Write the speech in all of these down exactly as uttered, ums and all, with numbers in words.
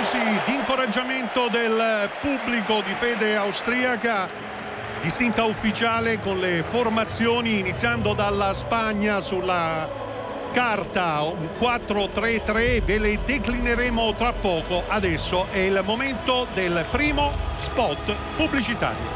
applausi di incoraggiamento del pubblico di fede austriaca, distinta ufficiale con le formazioni, iniziando dalla Spagna sulla carta un quattro tre tre, ve le declineremo tra poco. Adesso è il momento del primo spot pubblicitario.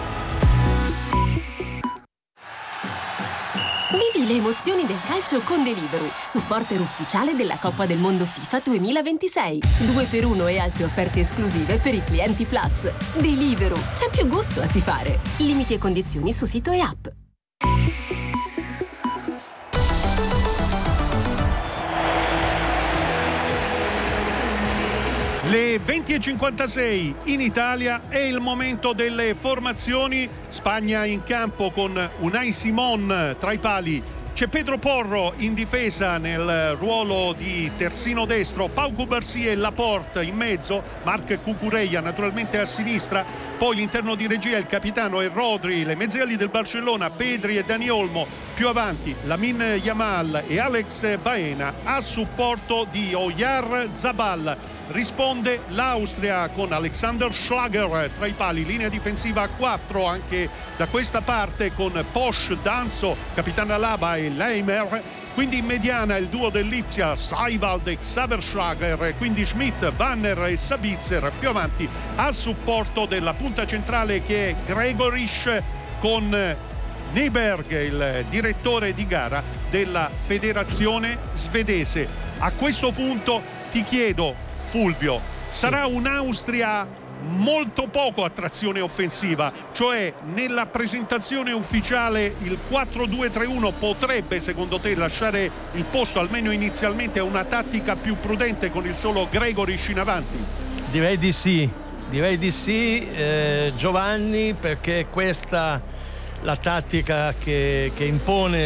Vivi le emozioni del calcio con Deliveroo, supporter ufficiale della Coppa del Mondo FIFA duemilaventisei. due per uno e altre offerte esclusive per i clienti Plus. Deliveroo, c'è più gusto a tifare. Limiti e condizioni su sito e app. Le venti e cinquantasei in Italia è il momento delle formazioni. Spagna in campo con Unai Simon tra i pali. C'è Pedro Porro in difesa nel ruolo di terzino destro, Pau Cubarsí e Laporte in mezzo, Marc Cucurella naturalmente a sinistra, poi l'interno di regia il capitano e Rodri, le mezzali del Barcellona, Pedri e Dani Olmo, più avanti Lamine Yamal e Alex Baena a supporto di Oyarzabal. Risponde l'Austria con Alexander Schlager tra i pali, linea difensiva a quattro anche da questa parte con Posch, Danso, Capitano Alaba e Leimer. Quindi in mediana il duo del Lipsia, Seiwald e Xaver Schlager, quindi Schmidt, Wanner e Sabitzer. Più avanti a supporto della punta centrale che è Gregoric con Nyberg, il direttore di gara della federazione svedese. A questo punto ti chiedo, Fulvio, sarà un'Austria molto poco a trazione offensiva, cioè nella presentazione ufficiale il quattro due tre uno potrebbe secondo te lasciare il posto almeno inizialmente a una tattica più prudente con il solo Gregoric in avanti? Direi di sì, direi di sì eh, Giovanni, perché questa la tattica che, che impone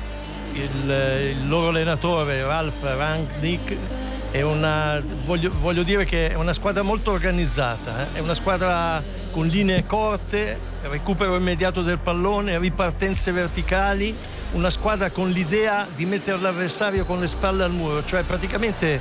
il, il loro allenatore Ralf Rangnick. È una, voglio, voglio dire che è una squadra molto organizzata, eh? È una squadra con linee corte, recupero immediato del pallone, ripartenze verticali, una squadra con l'idea di mettere l'avversario con le spalle al muro, cioè praticamente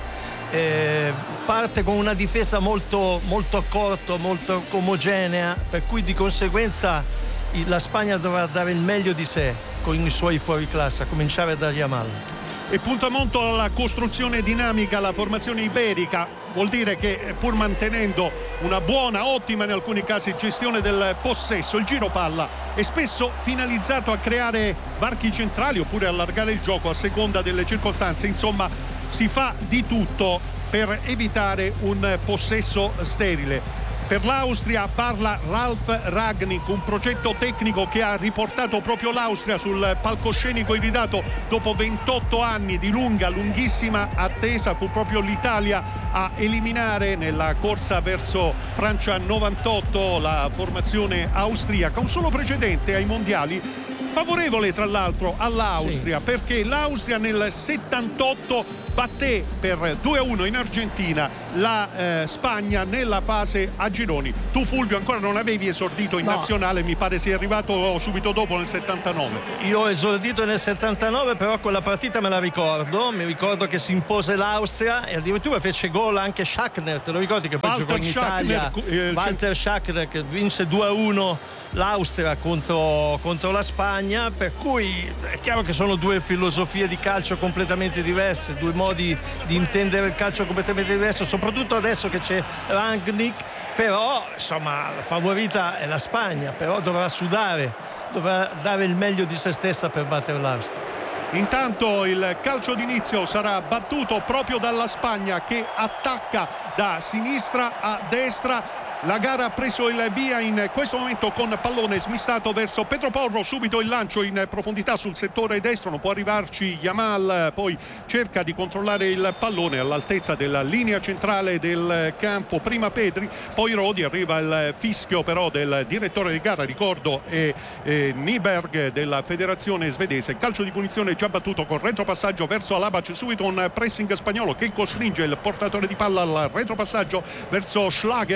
eh, parte con una difesa molto, molto a corto, molto omogenea, per cui di conseguenza la Spagna dovrà dare il meglio di sé con i suoi fuoriclasse, a cominciare da Yamal. E punta molto alla costruzione dinamica la formazione iberica, vuol dire che pur mantenendo una buona, ottima in alcuni casi gestione del possesso, il giro palla è spesso finalizzato a creare varchi centrali oppure allargare il gioco a seconda delle circostanze. Insomma, si fa di tutto per evitare un possesso sterile. Per l'Austria parla Ralf Rangnick, un progetto tecnico che ha riportato proprio l'Austria sul palcoscenico iridato dopo ventotto anni di lunga, lunghissima attesa. Fu proprio l'Italia a eliminare nella corsa verso Francia novantotto la formazione austriaca. Un solo precedente ai mondiali, favorevole tra l'altro all'Austria, sì, perché l'Austria nel settantotto batté per due a uno in Argentina la eh, Spagna nella fase a gironi. Tu Fulvio ancora non avevi esordito in no. nazionale, mi pare sia arrivato subito dopo nel settantanove. Io ho esordito nel settantanove, però quella partita me la ricordo, mi ricordo che si impose l'Austria e addirittura fece gol anche Schachner, te lo ricordi che poi giocò in Italia? Eh, Walter Schachner che vinse due a uno l'Austria contro, contro la Spagna, per cui è chiaro che sono due filosofie di calcio completamente diverse, due modi di intendere il calcio completamente diverso, soprattutto adesso che c'è Rangnick. Però insomma la favorita è la Spagna, però dovrà sudare, dovrà dare il meglio di se stessa per battere l'Austria. Intanto il calcio d'inizio sarà battuto proprio dalla Spagna che attacca da sinistra a destra. La gara ha preso il via in questo momento con pallone smistato verso Pedro Porro, subito il lancio in profondità sul settore destro, non può arrivarci Yamal, poi cerca di controllare il pallone all'altezza della linea centrale del campo, prima Pedri, poi Rodi, arriva il fischio però del direttore di gara, ricordo è eh, Nyberg della federazione svedese. Calcio di punizione già battuto con retropassaggio verso Alaba, c'è subito un pressing spagnolo che costringe il portatore di palla al retropassaggio verso Schlager che si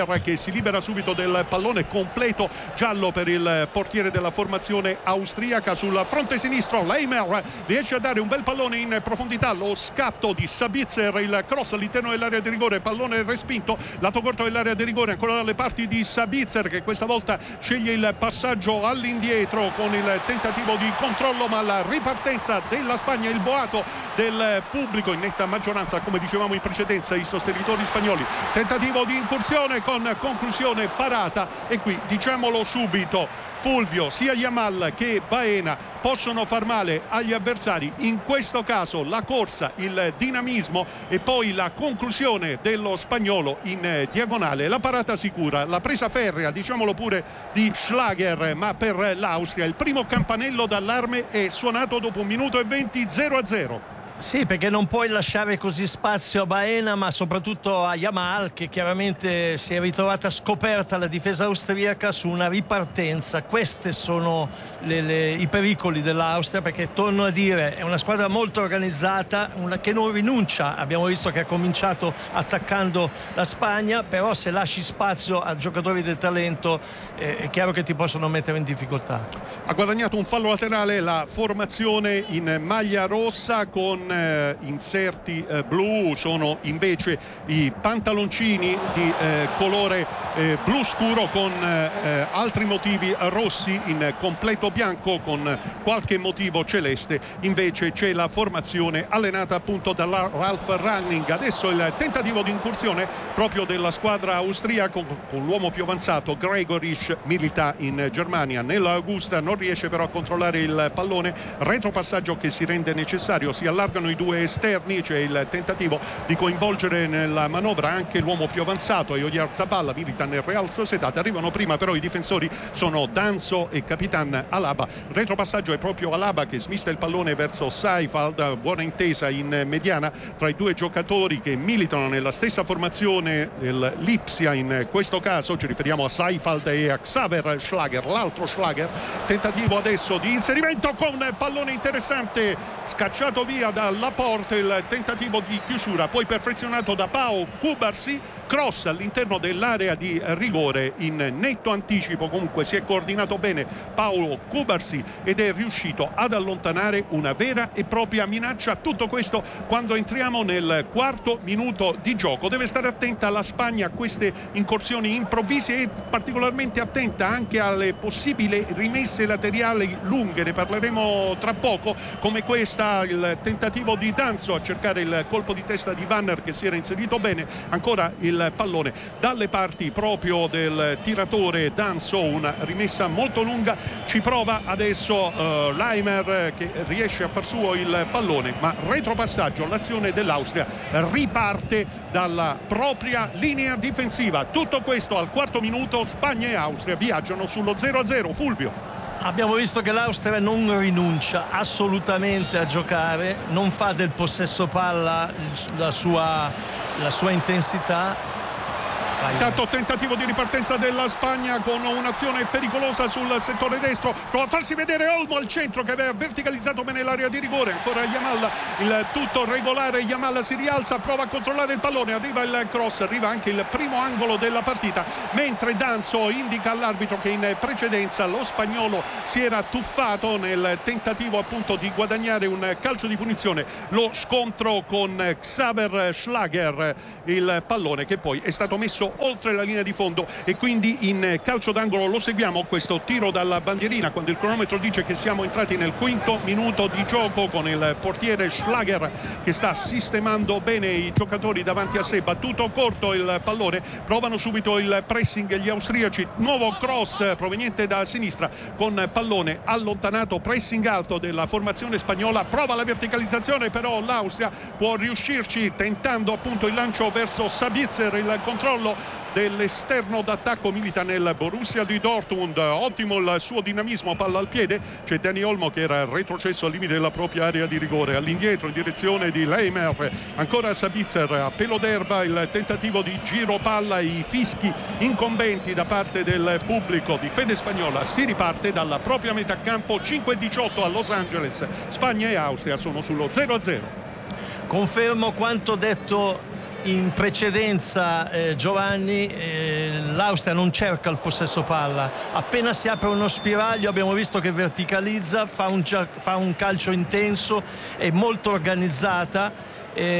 si libera subito del pallone, completo giallo per il portiere della formazione austriaca. Sul fronte sinistro Leimer riesce a dare un bel pallone in profondità, lo scatto di Sabitzer, il cross all'interno dell'area di rigore, pallone respinto, lato corto dell'area di rigore ancora dalle parti di Sabitzer, che questa volta sceglie il passaggio all'indietro con il tentativo di controllo, ma la ripartenza della Spagna, il boato del pubblico in netta maggioranza, come dicevamo in precedenza, i sostenitori spagnoli. Tentativo di incursione con conclusione parata, e qui diciamolo subito, Fulvio, sia Yamal che Baena possono far male agli avversari. In questo caso la corsa, il dinamismo e poi la conclusione dello spagnolo in diagonale, la parata sicura, la presa ferrea, diciamolo pure, di Schlager, ma per l'Austria il primo campanello d'allarme è suonato dopo un minuto e venti, zero a zero. Sì, perché non puoi lasciare così spazio a Baena, ma soprattutto a Yamal, che chiaramente si è ritrovata scoperta la difesa austriaca su una ripartenza. Questi sono le, le, i pericoli dell'Austria, perché torno a dire è una squadra molto organizzata, una che non rinuncia. Abbiamo visto che ha cominciato attaccando la Spagna, però se lasci spazio a giocatori del talento eh, è chiaro che ti possono mettere in difficoltà. Ha guadagnato un fallo laterale la formazione in maglia rossa con eh, inserti eh, blu, sono invece i pantaloncini di eh, colore eh, blu scuro con eh, altri motivi rossi in completo bianco con qualche motivo celeste. Invece c'è la formazione allenata appunto da Ralf Rangnick. Adesso il tentativo di incursione proprio della squadra austriaca con, con l'uomo più avanzato, Gregoritsch, milita in Germania, nell'Augusta, non riesce però a controllare il pallone, retropassaggio che si rende necessario, si allargano i due esterni, c'è il tentativo di coinvolgere nella manovra anche l'uomo più avanzato, Oyarzabal, milita nel Real Sociedad. Arrivano prima però i difensori, sono Danso e Capitan Alaba. Retropassaggio è proprio Alaba che smista il pallone verso Seifeld, buona intesa in mediana tra i due giocatori che militano nella stessa formazione del Lipsia. In questo caso ci riferiamo a Seifeld e a Xaver Schlager, l'altro Schlager. Tentativo adesso di inserimento con pallone interessante, scacciato via da Laporte, il tentativo di chiusura poi perfezionato da Pau Kubarsi, cross all'interno dell'area di rigore in netto anticipo. Comunque si è coordinato bene Pau Kubarsi ed è riuscito ad allontanare una vera e propria minaccia. Tutto questo quando entriamo nel quarto minuto di gioco. Deve stare attenta la Spagna a queste incursioni improvvise e particolarmente attenta anche alle possibili rimesse laterali lunghe, ne parleremo tra poco, come questa, il tentativo di Danso a cercare il colpo di testa di Vanner che si era inserito bene. Ancora il pallone dalle parti proprio del tiratore Danso, una rimessa molto lunga, ci prova adesso uh, Leimer che riesce a far suo il pallone, ma retropassaggio, l'azione dell'Austria riparte dalla propria linea difensiva. Tutto questo al quarto minuto, Spagna e Austria viaggiano sullo zero a zero. Fulvio. Abbiamo visto che l'Austria non rinuncia assolutamente a giocare, non fa del possesso palla la sua, la sua intensità. Intanto tentativo di ripartenza della Spagna con un'azione pericolosa sul settore destro, prova a farsi vedere Olmo al centro che aveva verticalizzato bene l'area di rigore, ancora Yamal, il tutto regolare, Yamal si rialza, prova a controllare il pallone, arriva il cross, arriva anche il primo angolo della partita, mentre Danso indica all'arbitro che in precedenza lo spagnolo si era tuffato nel tentativo appunto di guadagnare un calcio di punizione. Lo scontro con Xaver Schlager, il pallone che poi è stato messo oltre la linea di fondo e quindi in calcio d'angolo. Lo seguiamo questo tiro dalla bandierina quando il cronometro dice che siamo entrati nel quinto minuto di gioco, con il portiere Schlager che sta sistemando bene i giocatori davanti a sé. Battuto corto il pallone, provano subito il pressing gli austriaci, nuovo cross proveniente da sinistra con pallone allontanato, pressing alto della formazione spagnola, prova la verticalizzazione, però l'Austria può riuscirci tentando appunto il lancio verso Sabitzer, il controllo dell'esterno d'attacco, milita nel Borussia di Dortmund, ottimo il suo dinamismo, palla al piede, c'è Dani Olmo che era retrocesso al limite della propria area di rigore, all'indietro in direzione di Leimer, ancora Sabitzer a pelo d'erba, il tentativo di giro palla, i fischi incombenti da parte del pubblico di fede spagnola. Si riparte dalla propria metà campo, cinque e diciotto a Los Angeles, Spagna e Austria sono sullo zero a zero. Confermo quanto detto in precedenza, eh, Giovanni, eh, l'Austria non cerca il possesso palla. Appena si apre uno spiraglio abbiamo visto che verticalizza, fa un, fa un calcio intenso, è molto organizzata.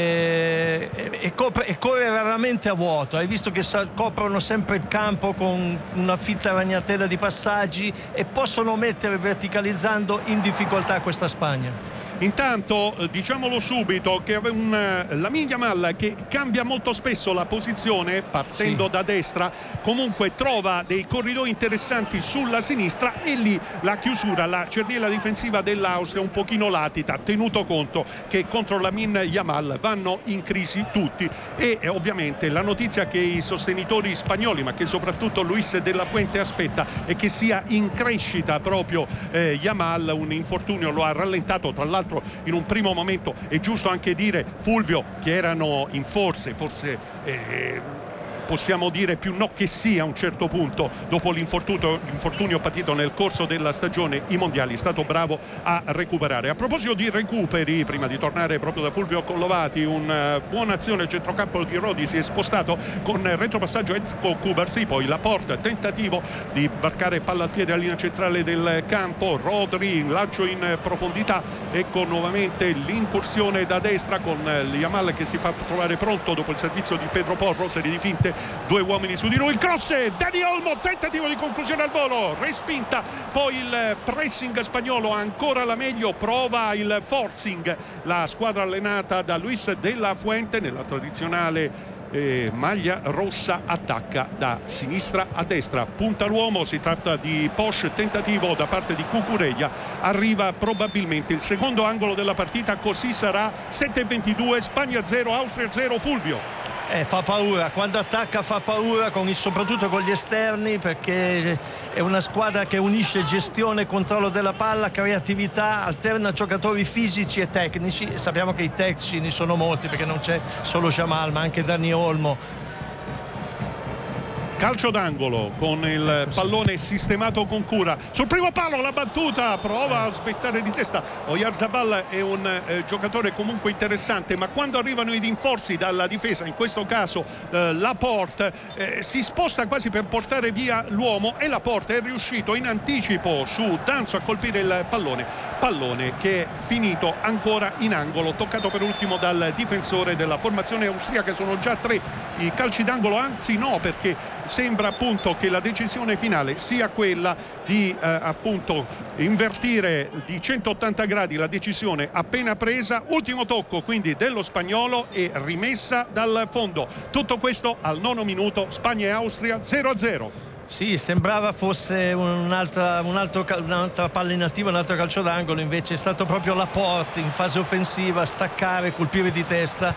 E, e, copre, e corre raramente a vuoto. Hai visto che sa, coprono sempre il campo con una fitta ragnatela di passaggi e possono mettere, verticalizzando, in difficoltà questa Spagna. Intanto diciamolo subito che un, Lamine Yamal, che cambia molto spesso la posizione partendo sì. da destra, comunque trova dei corridoi interessanti sulla sinistra, e lì la chiusura, la cerniera difensiva dell'Austria un pochino latita, tenuto conto che contro Lamine Yamal vanno in crisi tutti. E ovviamente la notizia che i sostenitori spagnoli, ma che soprattutto Luis de la Fuente aspetta, è che sia in crescita proprio eh, Yamal. Un infortunio lo ha rallentato, tra l'altro in un primo momento è giusto anche dire, Fulvio, che erano in forze, forse eh, possiamo dire più no che sì a un certo punto, dopo l'infortunio, l'infortunio patito nel corso della stagione, i mondiali, è stato bravo a recuperare. A proposito di recuperi, prima di tornare proprio da Fulvio Collovati, una buona azione al centrocampo di Rodi, si è spostato con retropassaggio Ezko Cubarsí, poi Laporte, tentativo di varcare palla al piede alla linea centrale del campo, Rodri, lancio in profondità, ecco nuovamente l'incursione da destra con Yamal che si fa trovare pronto dopo il servizio di Pedro Porro, serie di finte, due uomini su di lui, il cross, Dani Olmo, tentativo di conclusione al volo, respinta, poi il pressing spagnolo, ancora la meglio, prova il forcing la squadra allenata da Luis de la Fuente nella tradizionale Eh, maglia rossa, attacca da sinistra a destra, punta l'uomo, si tratta di Posch, tentativo da parte di Cucurella, arriva probabilmente il secondo angolo della partita, così sarà. Sette e ventidue, Spagna zero, Austria zero. Fulvio. Eh, fa paura, quando attacca fa paura, con il, soprattutto con gli esterni, perché è una squadra che unisce gestione e controllo della palla, creatività, alterna giocatori fisici e tecnici, e sappiamo che i tecnici ne sono molti, perché non c'è solo Jamal ma anche Dani Olmo. Calcio d'angolo con il pallone sistemato con cura sul primo palo, la battuta, prova a svettare di testa. Oyarzabal è un eh, giocatore comunque interessante, ma quando arrivano i rinforzi dalla difesa, in questo caso eh, Laporte, eh, si sposta quasi per portare via l'uomo, e Laporte è riuscito in anticipo su Danso a colpire il pallone pallone che è finito ancora in angolo, toccato per ultimo dal difensore della formazione austriaca. Sono già tre i calci d'angolo, anzi no, perché sembra appunto che la decisione finale sia quella di eh, appunto invertire di centottanta gradi la decisione appena presa. Ultimo tocco quindi dello spagnolo e rimessa dal fondo. Tutto questo al nono minuto, Spagna e Austria zero a zero. Sì, sembrava fosse un'altra, un'altra, un'altra palla inattiva, un altro calcio d'angolo, invece è stato proprio Laporte in fase offensiva, staccare, colpire di testa,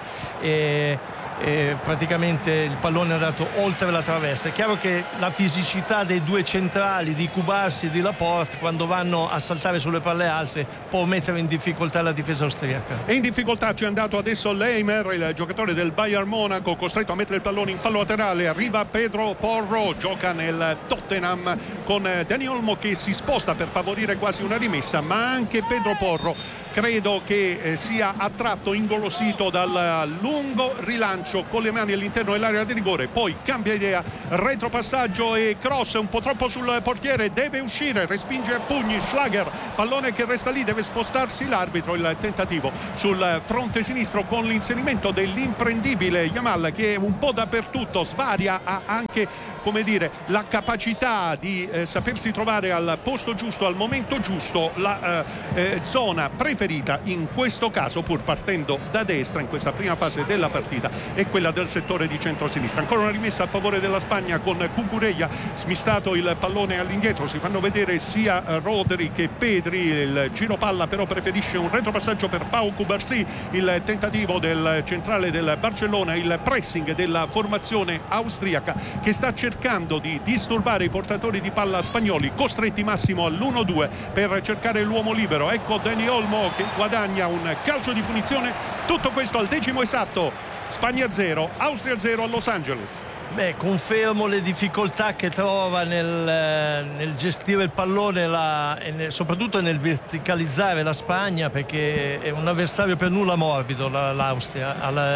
e, e praticamente il pallone è andato oltre la traversa. È chiaro che la fisicità dei due centrali, di Cubarsí e di Laporte, quando vanno a saltare sulle palle alte, può mettere in difficoltà la difesa austriaca. E in difficoltà ci è andato adesso Leimer, il giocatore del Bayern Monaco, costretto a mettere il pallone in fallo laterale. Arriva Pedro Porro, gioca nel Tottenham con Dani Olmo che si sposta per favorire quasi una rimessa, ma anche Pedro Porro credo che eh, sia attratto, ingolosito dal lungo rilancio con le mani all'interno dell'area di rigore, poi cambia idea, retropassaggio e cross un po' troppo sul portiere, deve uscire, respinge a pugni Schlager, pallone che resta lì, deve spostarsi l'arbitro. Il tentativo sul fronte sinistro con l'inserimento dell'imprendibile Yamal, che è un po' dappertutto, svaria, ha anche, come dire, la capacità di eh, sapersi trovare al posto giusto al momento giusto. La eh, eh, zona preferita in questo caso, pur partendo da destra in questa prima fase della partita, è quella del settore di centrosinistra. Ancora una rimessa a favore della Spagna con Cucurella, smistato il pallone all'indietro, si fanno vedere sia Rodri che Pedri, il giro palla però preferisce un retropassaggio per Pau Cubarsí. Il tentativo del centrale del Barcellona, il pressing della formazione austriaca che sta cercando di disturbare i portatori di palla spagnoli, costretti massimo all'uno due per cercare l'uomo libero. Ecco Dani Olmo che guadagna un calcio di punizione. Tutto questo al decimo esatto. Spagna zero, Austria zero a Los Angeles. Beh, confermo le difficoltà che trova nel, nel gestire il pallone la, e nel, soprattutto nel verticalizzare la Spagna, perché è un avversario per nulla morbido la, l'Austria.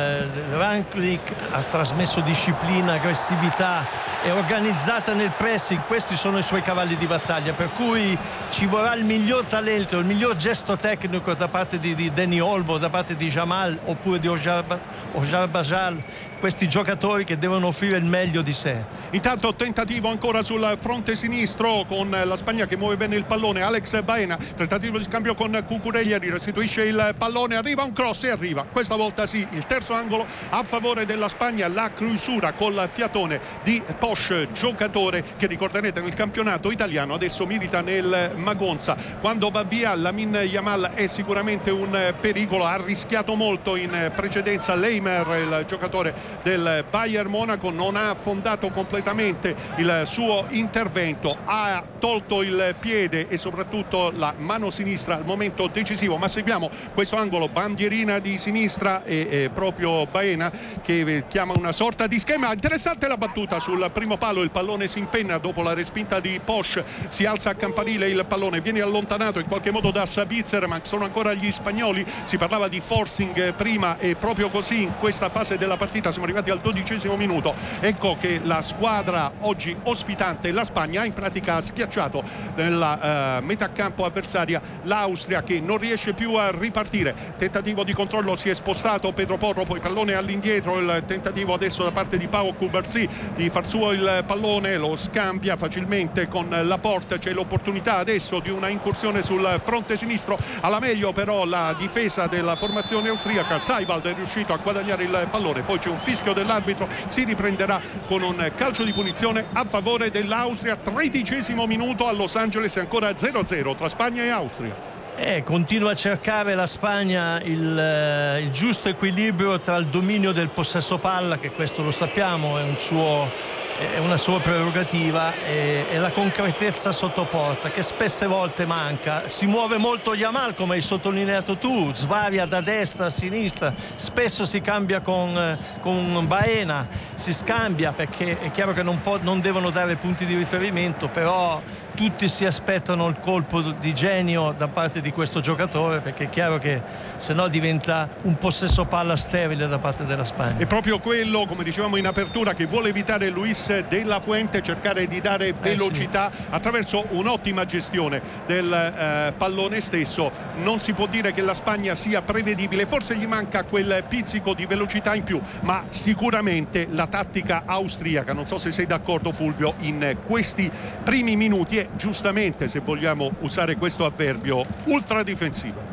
Rangnick ha trasmesso disciplina, aggressività, è organizzata nel pressing, questi sono i suoi cavalli di battaglia, per cui ci vorrà il miglior talento, il miglior gesto tecnico da parte di, di Dani Olmo, da parte di Jamal oppure di Oyarzabal, questi giocatori che devono offrire il meglio di sé. Intanto tentativo ancora sul fronte sinistro con la Spagna che muove bene il pallone. Alex Baena, tentativo di scambio con Cucurella, restituisce il pallone, arriva un cross e arriva questa volta sì il terzo angolo a favore della Spagna. La chiusura col fiatone di Posch, giocatore che ricorderete nel campionato italiano adesso milita nel Magonza. Quando va via Lamine Yamal è sicuramente un pericolo, ha rischiato molto in precedenza Leimer, il giocatore del Bayern Monaco, non ha affondato completamente il suo intervento, ha tolto il piede e soprattutto la mano sinistra al momento decisivo. Ma seguiamo questo angolo, bandierina di sinistra e, e proprio Baena che chiama una sorta di schema. Interessante la battuta sul primo palo, il pallone si impenna dopo la respinta di Posch, si alza a campanile il pallone, viene allontanato in qualche modo da Sabitzer, ma sono ancora gli spagnoli. Si parlava di forcing prima e proprio così in questa fase della partita siamo arrivati al dodicesimo minuto. Ecco che la squadra oggi ospitante, la Spagna, ha in pratica schiacciato nella uh, metà campo avversaria l'Austria, che non riesce più a ripartire. Tentativo di controllo, si è spostato Pedro Porro, poi pallone all'indietro, il tentativo adesso da parte di Pau Cubarsí di far suo il pallone, lo scambia facilmente con Laporte. C'è l'opportunità adesso di una incursione sul fronte sinistro, alla meglio però la difesa della formazione austriaca. Seiwald è riuscito a guadagnare il pallone, poi c'è un fischio dell'arbitro, si riprenderà con un calcio di punizione a favore dell'Austria. Tredicesimo minuto a Los Angeles, ancora zero a zero tra Spagna e Austria. Eh, continua a cercare la Spagna il, eh, il giusto equilibrio tra il dominio del possesso palla, che questo lo sappiamo è un suo è una sua prerogativa, e, e la concretezza sotto porta che spesse volte manca. Si muove molto Yamal, come hai sottolineato tu, svaria da destra a sinistra, spesso si cambia con, con Baena, si scambia perché è chiaro che non, può, non devono dare punti di riferimento, però tutti si aspettano il colpo di genio da parte di questo giocatore, perché è chiaro che se no diventa un possesso palla sterile da parte della Spagna. È proprio quello, come dicevamo in apertura, che vuole evitare Luis de la Fuente, cercare di dare velocità eh sì. attraverso un'ottima gestione del eh, pallone stesso. Non si può dire che la Spagna sia prevedibile, forse gli manca quel pizzico di velocità in più, ma sicuramente la tattica austriaca, non so se sei d'accordo Fulvio, in questi primi minuti è giustamente, se vogliamo usare questo avverbio, ultra difensiva.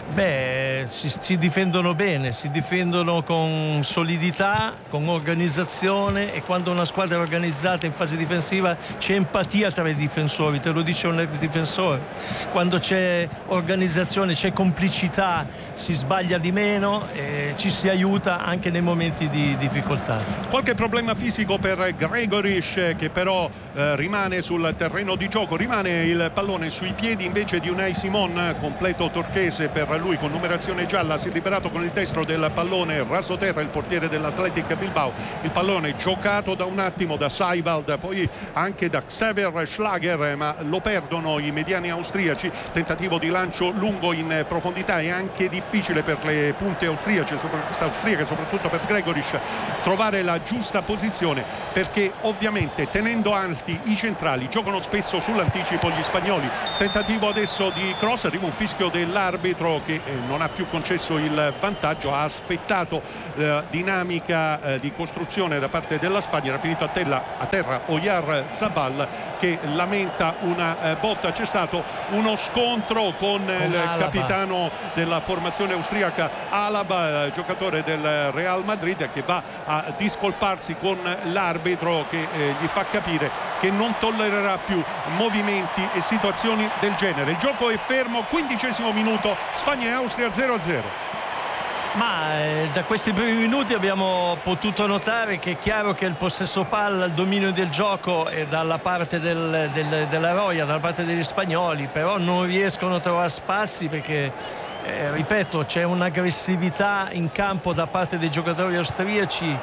Beh, si, si difendono bene, si difendono con solidità, con organizzazione, e quando una squadra è organizzata in fase difensiva c'è empatia tra i difensori, te lo dice un ex difensore. Quando c'è organizzazione, c'è complicità, si sbaglia di meno e ci si aiuta anche nei momenti di difficoltà. Qualche problema fisico per Gregoric, che però eh, rimane sul terreno di gioco, rimane il pallone sui piedi invece di Unai Simon, completo turchese per lui con numerazione gialla. Si è liberato con il destro del pallone raso terra il portiere dell'Athletic Bilbao. Il pallone giocato da un attimo da Seiwald, poi anche da Xaver Schlager, ma lo perdono i mediani austriaci. Tentativo di lancio lungo in profondità, è anche difficile per le punte austriache, austriache soprattutto per Gregoric, trovare la giusta posizione, perché ovviamente tenendo alti i centrali giocano spesso sull'anticipo gli spagnoli. Tentativo adesso di cross, arriva un fischio dell'arbitro che eh, non ha più concesso il vantaggio, ha aspettato eh, dinamica eh, di costruzione da parte della Spagna. Era finito a, tella, a terra Oyarzabal che lamenta una eh, botta. C'è stato uno scontro con, con il Alaba, capitano della formazione austriaca Alaba, eh, giocatore del Real Madrid, che va a discolparsi con l'arbitro, che eh, gli fa capire che non tollererà più movimenti e situazioni del genere. Il gioco è fermo, quindicesimo minuto, Spagna e Austria zero a zero. Ma eh, da questi primi minuti abbiamo potuto notare che è chiaro che il possesso palla, il dominio del gioco è dalla parte del, del, della Roja, dalla parte degli spagnoli, però non riescono a trovare spazi perché eh, ripeto, c'è un'aggressività in campo da parte dei giocatori austriaci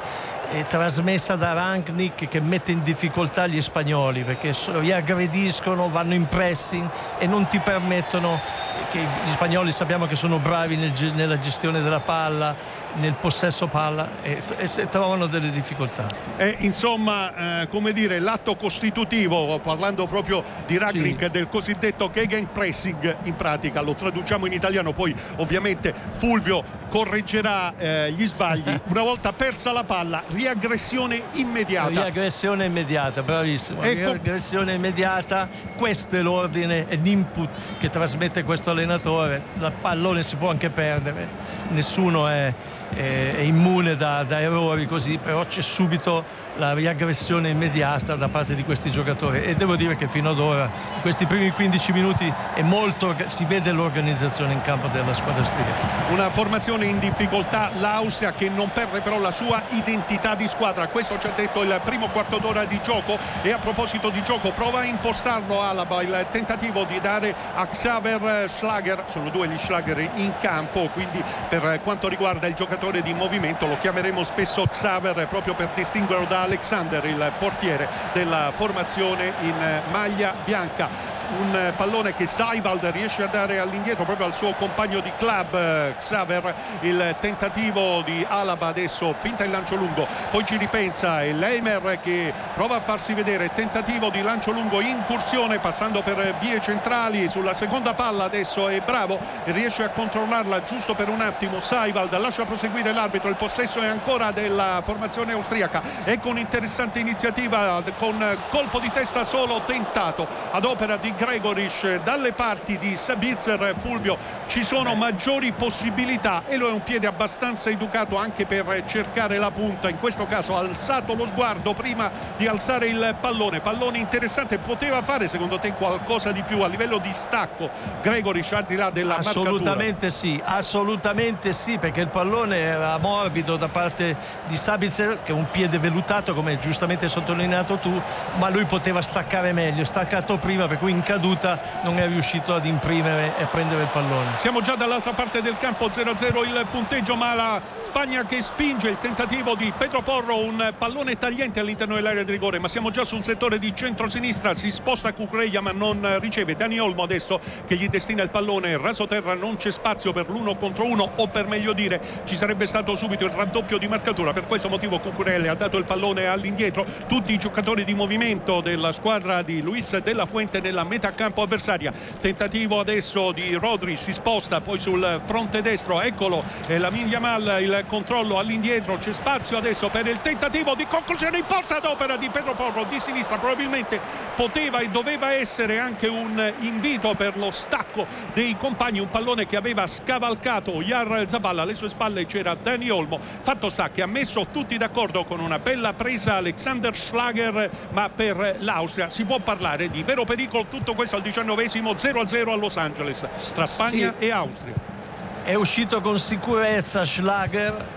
è trasmessa da Rangnick, che mette in difficoltà gli spagnoli perché li aggrediscono, vanno in pressing e non ti permettono, che gli spagnoli sappiamo che sono bravi nel, nella gestione della palla, nel possesso palla, e, e trovano delle difficoltà. E insomma, eh, come dire, l'atto costitutivo, parlando proprio di Rangnick, sì, del cosiddetto gegenpressing, in pratica lo traduciamo in italiano, poi ovviamente Fulvio correggerà eh, gli sbagli. Una volta persa la palla, riaggressione immediata. Riaggressione immediata, bravissimo. Ecco. Riaggressione immediata, questo è l'ordine e l'input che trasmette questo allenatore. Il pallone si può anche perdere, nessuno è, è, è immune da, da errori così, però c'è subito la riaggressione immediata da parte di questi giocatori, e devo dire che fino ad ora, in questi primi quindici minuti, è molto, si vede l'organizzazione in campo della squadra austriaca. Una formazione in difficoltà, l'Austria, che non perde però la sua identità di squadra. Questo ci ha detto il primo quarto d'ora di gioco. E a proposito di gioco, prova a impostarlo Alaba, il tentativo di dare a Xaver Schlager, sono due gli Schlager in campo, quindi per quanto riguarda il giocatore di movimento lo chiameremo spesso Xaver, proprio per distinguerlo da Alexander, il portiere della formazione in maglia bianca. Un pallone che Seiwald riesce a dare all'indietro proprio al suo compagno di club Xaver. Il tentativo di Alaba adesso, finta il lancio lungo, poi ci ripensa, e Leimer che prova a farsi vedere, tentativo di lancio lungo, incursione passando per vie centrali sulla seconda palla, adesso è bravo e riesce a controllarla giusto per un attimo. Seiwald lascia proseguire l'arbitro, il possesso è ancora della formazione austriaca. Ecco un'interessante iniziativa con colpo di testa solo tentato ad opera di Gregoris dalle parti di Sabitzer. Fulvio, ci sono maggiori possibilità e lo è un piede abbastanza educato anche per cercare la punta. In questo caso ha alzato lo sguardo prima di alzare il pallone. Pallone interessante, poteva fare secondo te qualcosa di più a livello di stacco Gregoris al di là della assolutamente marcatura? Sì, assolutamente sì, perché il pallone era morbido da parte di Sabitzer, che è un piede velutato come giustamente sottolineato tu, ma lui poteva staccare meglio, staccato prima, per cui in caduta non è riuscito ad imprimere e prendere il pallone. Siamo già dall'altra parte del campo, zero a zero il punteggio, ma la Spagna che spinge. Il tentativo di Pedro Porro, un pallone tagliente all'interno dell'area di rigore, ma siamo già sul settore di centrosinistra. Si sposta Cucurella ma non riceve. Dani Olmo adesso che gli destina il pallone rasoterra, non c'è spazio per l'uno contro uno, o per meglio dire ci sarebbe stato subito il raddoppio di marcatura. Per questo motivo Cucurella ha dato il pallone all'indietro. Tutti i giocatori di movimento della squadra di Luis de la Fuente nella metà campo avversaria. Tentativo adesso di Rodri, si sposta poi sul fronte destro, eccolo Lamine Yamal, il controllo all'indietro, c'è spazio adesso per il tentativo di conclusione in porta ad opera di Pedro Porro di sinistra. Probabilmente poteva e doveva essere anche un invito per lo stacco dei compagni, un pallone che aveva scavalcato Yar Zabal. Alle sue spalle c'era Dani Olmo. Fatto sta che ha messo tutti d'accordo con una bella presa Alexander Schlager, ma per l'Austria si può parlare di vero pericolo. Tutto questo al diciannovesimo, zero a zero a Los Angeles tra Spagna sì. e Austria. È uscito con sicurezza Schlager,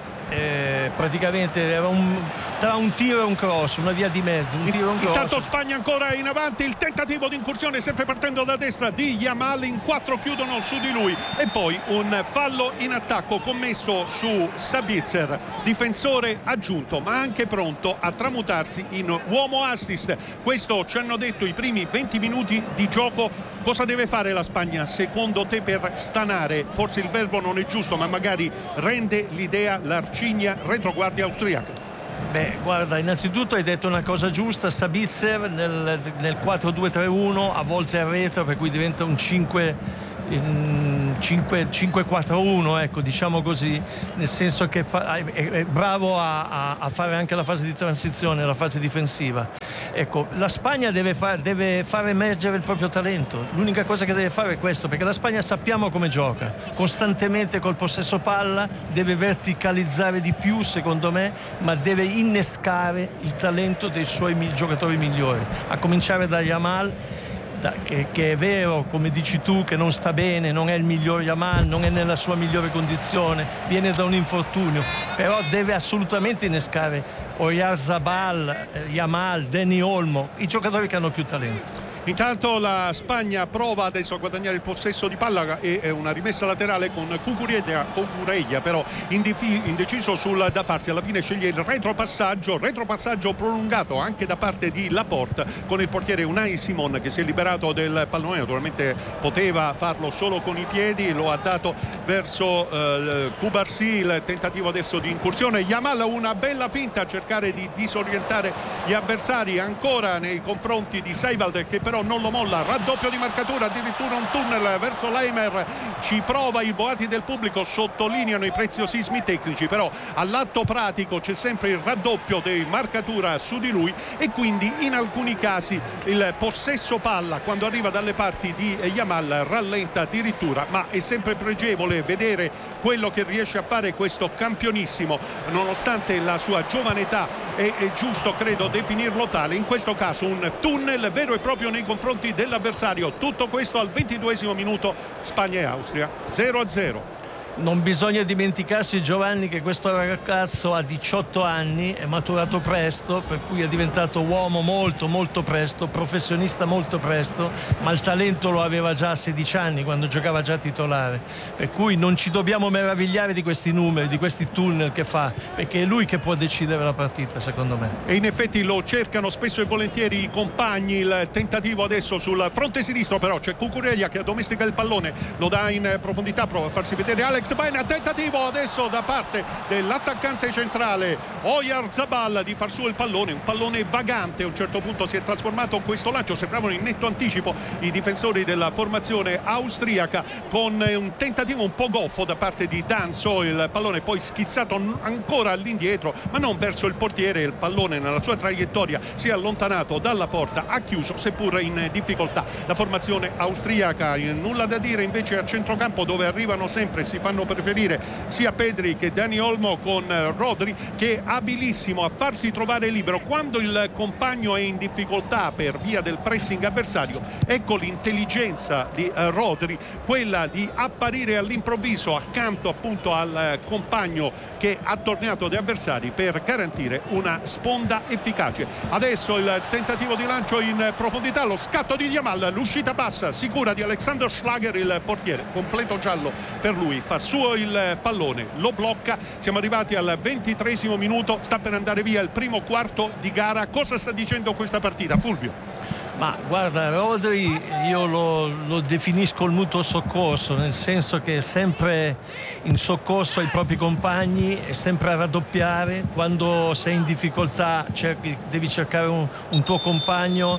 eh, praticamente era un, tra un tiro e un cross, una via di mezzo, un tiro e un cross. Intanto Spagna ancora in avanti, il tentativo di incursione sempre partendo da destra di Yamal, in quattro chiudono su di lui, e poi un fallo in attacco commesso su Sabitzer, difensore aggiunto ma anche pronto a tramutarsi in uomo assist. Questo ci hanno detto i primi venti minuti di gioco. Cosa deve fare la Spagna secondo te per stanare, forse il verbo non è giusto, ma magari rende l'idea l'arcigna retroguardia austriaca? Beh, guarda, innanzitutto hai detto una cosa giusta. Sabitzer nel, nel quattro due tre uno a volte arretra, per cui diventa un cinque cinque quattro uno, ecco, diciamo così, nel senso che fa, è, è bravo a, a, a fare anche la fase di transizione, la fase difensiva. Ecco, la Spagna deve, far, deve far emergere il proprio talento. L'unica cosa che deve fare è questo, perché la Spagna sappiamo come gioca, costantemente col possesso palla, deve verticalizzare di più secondo me, ma deve innescare il talento dei suoi giocatori migliori, a cominciare da Yamal, Da, che, che è vero, come dici tu, che non sta bene, non è il miglior Yamal, non è nella sua migliore condizione, viene da un infortunio, però deve assolutamente innescare Oyarzabal, Yamal, Dani Olmo, i giocatori che hanno più talento. Intanto la Spagna prova adesso a guadagnare il possesso di palla e una rimessa laterale con Cucurella, Cucurella però indeciso sul da farsi. Alla fine sceglie il retropassaggio, retropassaggio prolungato anche da parte di Laporte con il portiere Unai Simon che si è liberato del pallone. Naturalmente poteva farlo solo con i piedi, lo ha dato verso eh, Cubarsí. Il tentativo adesso di incursione, Yamal una bella finta a cercare di disorientare gli avversari ancora nei confronti di Seibald che però non lo molla, raddoppio di marcatura, addirittura un tunnel verso Leimer, ci prova i boati del pubblico, sottolineano i preziosismi tecnici, però all'atto pratico c'è sempre il raddoppio di marcatura su di lui e quindi in alcuni casi il possesso palla quando arriva dalle parti di Yamal rallenta addirittura, ma è sempre pregevole vedere quello che riesce a fare questo campionissimo nonostante la sua giovane età. È, è giusto credo definirlo tale, in questo caso un tunnel vero e proprio nei confronti dell'avversario. Tutto questo al ventiduesimo minuto, Spagna e Austria zero a zero. Non bisogna dimenticarsi, Giovanni, che questo ragazzo ha diciotto anni, è maturato presto, per cui è diventato uomo molto molto presto, professionista molto presto, ma il talento lo aveva già a sedici anni quando giocava già titolare, per cui non ci dobbiamo meravigliare di questi numeri, di questi tunnel che fa, perché è lui che può decidere la partita, secondo me. E in effetti lo cercano spesso e volentieri i compagni. Il tentativo adesso sul fronte sinistro, però c'è Cucurella che addomestica il pallone, lo dà in profondità, prova a farsi vedere Alex Baena, tentativo adesso da parte dell'attaccante centrale Oyarzabal di far su il pallone, un pallone vagante, a un certo punto si è trasformato questo lancio, sembravano in netto anticipo i difensori della formazione austriaca, con un tentativo un po' goffo da parte di Danso, il pallone poi schizzato ancora all'indietro ma non verso il portiere, il pallone nella sua traiettoria si è allontanato dalla porta, ha chiuso seppur in difficoltà la formazione austriaca. Nulla da dire invece a centrocampo, dove arrivano sempre, si fanno preferire sia Pedri che Dani Olmo, con Rodri che è abilissimo a farsi trovare libero quando il compagno è in difficoltà per via del pressing avversario. Ecco l'intelligenza di Rodri, quella di apparire all'improvviso accanto appunto al compagno che ha tornato dagli avversari per garantire una sponda efficace. Adesso il tentativo di lancio in profondità, lo scatto di Yamal, l'uscita bassa sicura di Alexander Schlager, il portiere completo giallo per lui, fa suo il pallone, lo blocca. Siamo arrivati al ventitreesimo minuto, sta per andare via il primo quarto di gara. Cosa sta dicendo questa partita, Fulvio? Ma guarda, Rodri io lo, lo definisco il mutuo soccorso, nel senso che è sempre in soccorso ai propri compagni, è sempre a raddoppiare. Quando sei in difficoltà cerchi, devi cercare un, un tuo compagno,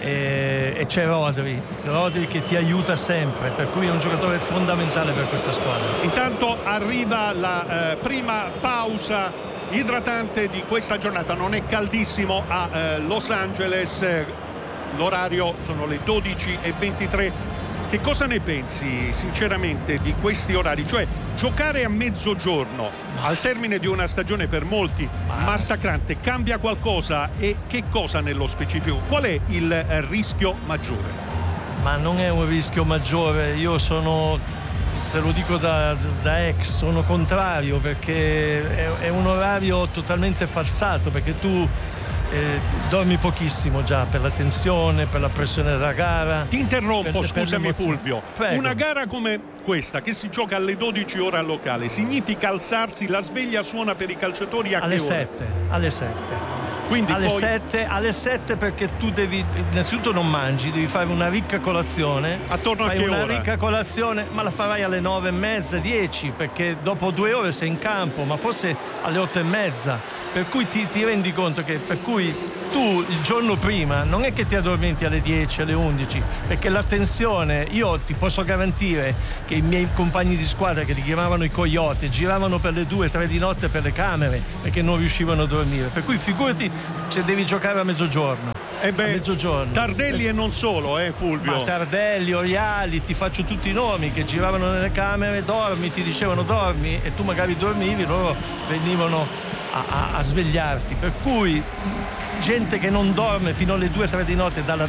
e, e c'è Rodri Rodri che ti aiuta sempre, per cui è un giocatore fondamentale per questa squadra. Intanto arriva la eh, prima pausa idratante di questa giornata, non è caldissimo a eh, Los Angeles, l'orario sono le dodici e ventitré. Che cosa ne pensi sinceramente di questi orari? Cioè giocare a mezzogiorno al termine di una stagione per molti massacrante cambia qualcosa, e che cosa nello specifico? Qual è il rischio maggiore? Ma non è un rischio maggiore, io sono, te lo dico da, da ex, sono contrario, perché è, è un orario totalmente falsato, perché tu Eh, dormi pochissimo già per la tensione, per la pressione della gara. Ti interrompo, per, scusami per Fulvio. Prego. Una gara come questa che si gioca alle dodici ora locale significa alzarsi, la sveglia suona per i calciatori a alle che ora? sette, alle sette. Quindi alle poi... sette, alle sette, perché tu devi, innanzitutto non mangi, devi fare una ricca colazione. Attorno fai a che una ora? ricca colazione, ma la farai alle nove e mezza, dieci, perché dopo due ore sei in campo, ma forse alle otto e mezza. Per cui ti, ti rendi conto che per cui tu il giorno prima non è che ti addormenti alle dieci, alle undici, perché la tensione, io ti posso garantire che i miei compagni di squadra, che li chiamavano i coyote, giravano per le due, tre di notte per le camere perché non riuscivano a dormire. Per cui figurati se devi giocare a mezzogiorno. Eh beh, a mezzogiorno. Tardelli e non solo, eh Fulvio. Ma Tardelli, Oriali, ti faccio tutti i nomi, che giravano nelle camere, dormi, ti dicevano dormi, e tu magari dormivi, loro venivano a, a, a svegliarti. Per cui gente che non dorme fino alle due tre di notte dalla